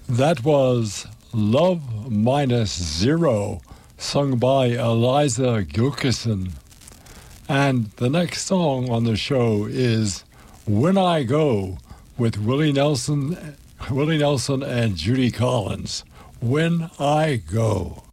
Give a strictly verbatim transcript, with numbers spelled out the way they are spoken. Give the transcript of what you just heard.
That was Love Minus Zero, sung by Eliza Gilkison. And the next song on the show is When I Go with Willie Nelson, Willie Nelson and Judy Collins. When I Go.